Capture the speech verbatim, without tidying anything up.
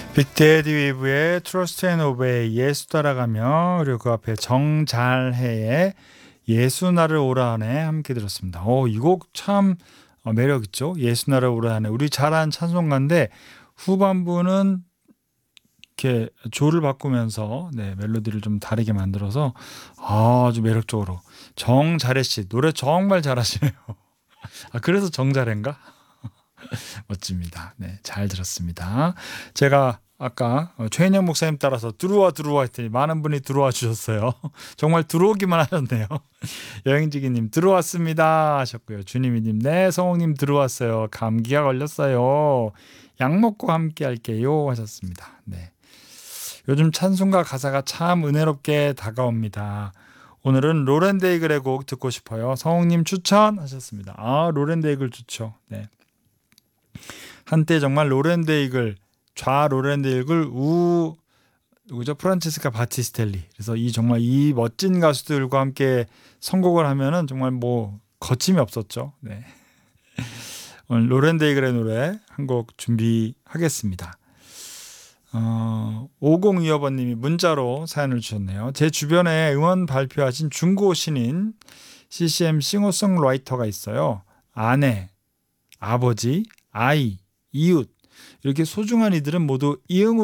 빅데디 웨이브의 트러스트 앤 오베이 예수 따라가며, 그리고 그 앞에 정잘해의 예수 나를 오라 하네 함께 들었습니다. 오, 이 곡 참 매력 있죠. 예수 나를 오라 하네. 우리 잘 아는 찬송가인데 후반부는 이렇게 조를 바꾸면서 네, 멜로디를 좀 다르게 만들어서 아주 매력적으로. 정잘해 씨 노래 정말 잘하시네요. 아, 그래서 정잘해인가? 멋집니다. 네, 잘 들었습니다. 제가 아까 최인영 목사님 따라서 들어와 들어와 했더니 많은 분이 들어와 주셨어요. 정말 들어오기만 하셨네요. 여행지기님 들어왔습니다 하셨고요. 주님이님 네 성홍님 들어왔어요. 감기가 걸렸어요. 약 먹고 함께 할게요 하셨습니다. 네, 요즘 찬송가 가사가 참 은혜롭게 다가옵니다. 오늘은 로렌데이글의 곡 듣고 싶어요. 성홍님 추천하셨습니다. 아, 로렌데이글 좋죠. 네. 한때 정말 로렌데이글, 좌 로렌데이글, 우 누구죠? 프란체스카 바티스텔리. 그래서 이 정말 이 멋진 가수들과 함께 선곡을 하면은 정말 뭐 거침이 없었죠. 네. 오늘 로렌데이글의 노래 한 곡 준비하겠습니다. 어, 오공이오 번님이 문자로 사연을 주셨네요. 제 주변에 응원 발표하신 중고 신인 씨씨엠 싱어송라이터가 있어요. 아내, 아버지, 아이, 이웃 이렇게 소중한 이들은 모두 이응으로